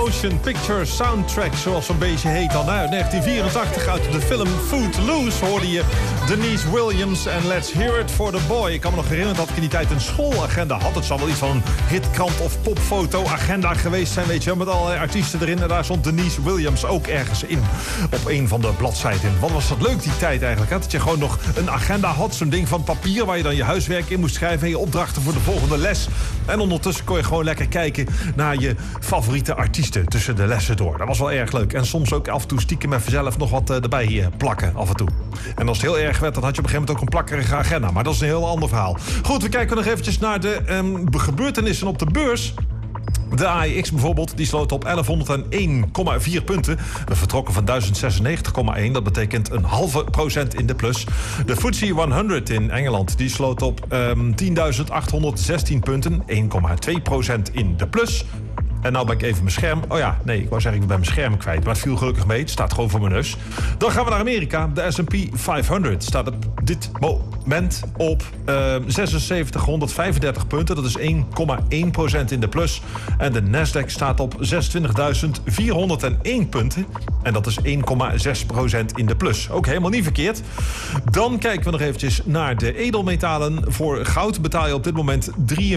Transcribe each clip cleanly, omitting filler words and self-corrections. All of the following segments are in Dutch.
Motion Picture Soundtrack, zoals zo'n beetje heet dan. Uit 1984 uit de film Footloose hoorde je Denise Williams en Let's Hear It for the Boy. Ik kan me nog herinneren dat ik in die tijd een schoolagenda had. Het zal wel iets van een hitkrant of popfoto-agenda geweest zijn, weet je, met allerlei artiesten erin. En daar stond Denise Williams ook ergens in, op een van de bladzijden. Wat was dat leuk die tijd eigenlijk, hè? Dat je gewoon nog een agenda had, zo'n ding van papier waar je dan je huiswerk in moest schrijven en je opdrachten voor de volgende les. En ondertussen kon je gewoon lekker kijken naar je favoriete artiesten tussen de lessen door. Dat was wel erg leuk. En soms ook af en toe stiekem even zelf nog wat erbij plakken af en toe. En als het heel erg werd, dan had je op een gegeven moment ook een plakkerige agenda. Maar dat is een heel ander verhaal. Goed, we kijken nog eventjes naar de gebeurtenissen op de beurs. De AEX bijvoorbeeld, die sloot op 1101,4 punten. We vertrokken van 1096,1. Dat betekent een halve procent in de plus. De FTSE 100 in Engeland, die sloot op 10.816 punten. 1,2% in de plus. En nou ben ik even mijn scherm... Oh ja, nee, ik wou zeggen ik ben mijn scherm kwijt. Maar het viel gelukkig mee. Het staat gewoon voor mijn neus. Dan gaan we naar Amerika. De S&P 500 staat op dit moment op 7635 punten. Dat is 1,1% in de plus. En de Nasdaq staat op 26.401 punten. En dat is 1,6% in de plus. Ook helemaal niet verkeerd. Dan kijken we nog eventjes naar de edelmetalen. Voor goud betaal je op dit moment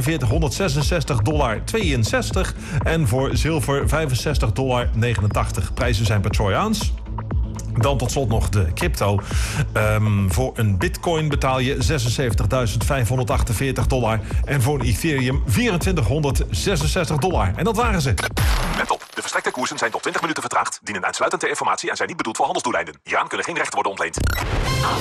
$4366,62. En voor zilver $65,89. Prijzen zijn per troy ounce. Dan tot slot nog de crypto. Voor een bitcoin betaal je $76.548. En voor een Ethereum $2466. En dat waren ze. Let op, de verstrekte koersen zijn tot 20 minuten vertraagd, dienen uitsluitend ter informatie en zijn niet bedoeld voor handelsdoeleinden. Hieraan kunnen geen rechten worden ontleend.